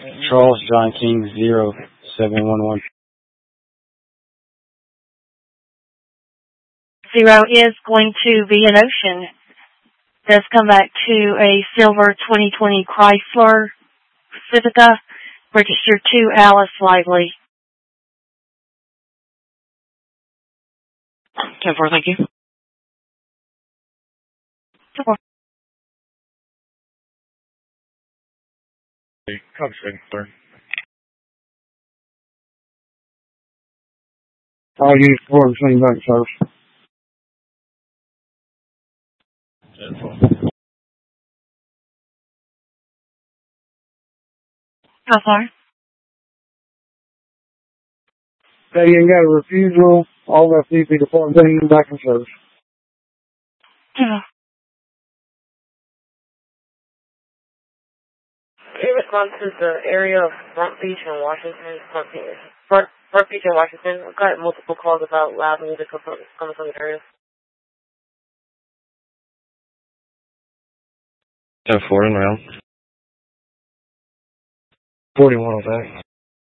Charles John King 0711. 0 is going to be an ocean. Does come back to a silver 2020 Chrysler Pacifica, registered to Alice Lively. 10-4, thank you. 10-4. Copy, sir. All units report between bank service. 10-4. How far? They ain't got a refusal. All that CP department taking back in service. 10-4. In response to the area of Front Beach and Washington, Front Beach and Washington, I've got multiple calls about loud music coming from the area. 10-4 in round. 41 on that.